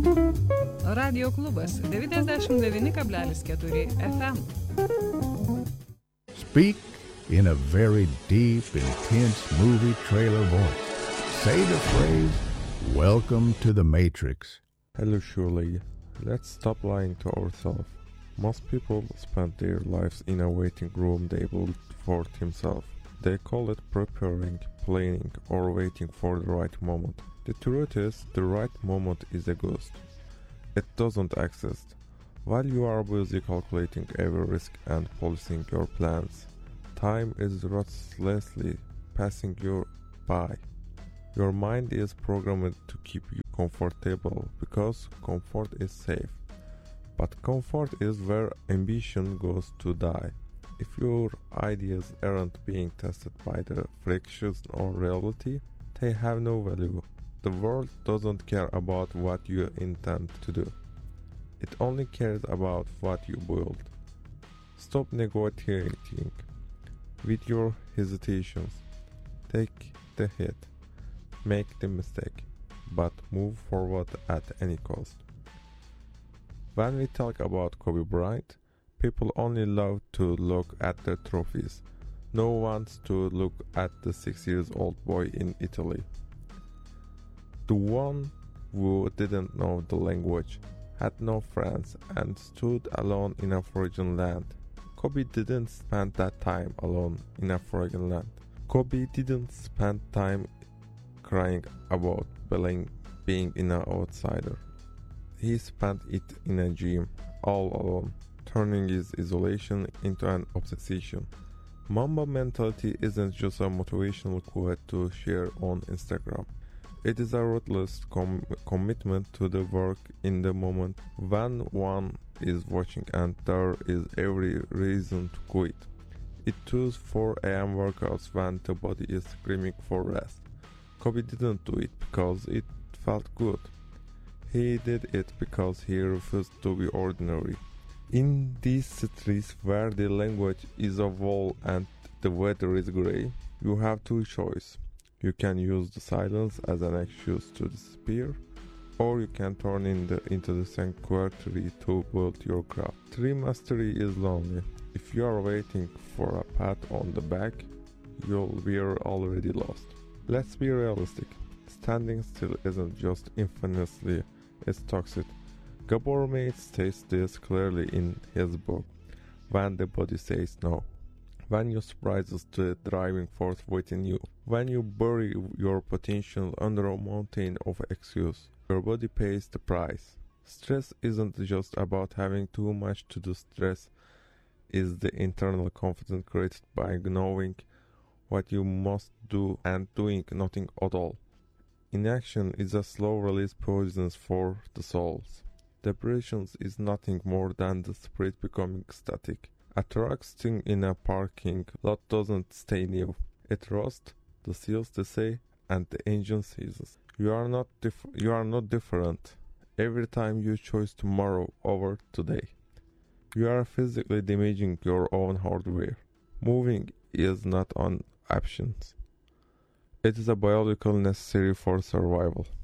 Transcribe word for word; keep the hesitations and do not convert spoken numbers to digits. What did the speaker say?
Radio klubas devyniasdešimt devyni kablelis keturi F M. Speak in a very deep, intense movie trailer voice. Say the phrase, "Welcome to the Matrix." Hello, Shirley. Let's stop lying to ourselves. Most people spend their lives in a waiting room they built for themselves. They call it preparing, planning, or waiting for the right moment. The truth is, the right moment is a ghost. It doesn't exist. While you are busy calculating every risk and policing your plans, time is ruthlessly passing you by. Your mind is programmed to keep you comfortable because comfort is safe. But comfort is where ambition goes to die. If your ideas aren't being tested by the frictions or reality, they have no value. The world doesn't care about what you intend to do. It only cares about what you build. Stop negotiating with your hesitations. Take the hit. Make the mistake. But move forward at any cost. When we talk about Kobe Bryant, people only love to look at the trophies. No one wants to look at the six years old boy in Italy. The one who didn't know the language, had no friends, and stood alone in a foreign land. Kobe didn't spend that time alone in a foreign land. Kobe didn't spend time crying about being, being an outsider. He spent it in a gym, all alone, turning his isolation into an obsession. Mamba mentality isn't just a motivational quote to share on Instagram. It is a ruthless com- commitment to the work in the moment when one is watching and there is every reason to quit. It chose four a m workouts when the body is screaming for rest. Kobe didn't do it because it felt good. He did it because he refused to be ordinary. In these cities where the language is a wall and the weather is grey, you have two choices. You can use the silence as an excuse to disappear, or you can turn in the, into the sanctuary to build your craft. Tree mastery is lonely. If you are waiting for a pat on the back, you'll be already lost. Let's be realistic. Standing still isn't just infinitely, it's toxic. Gabor Mate states this clearly in his book, When the Body Says No. When you surprises the driving force within you, when you bury your potential under a mountain of excuse, your body pays the price. Stress isn't just about having too much to do. Stress is the internal confidence created by knowing what you must do and doing nothing at all. Inaction is a slow release poison for the souls. Depression is nothing more than the spirit becoming static. A truck sitting in a parking lot doesn't stay new. It rusts, the seals decay, and the engine seizes. You are not dif- you are not different. Every time you choose tomorrow over today, you are physically damaging your own hardware. Moving is not an option. It is a biological necessary for survival.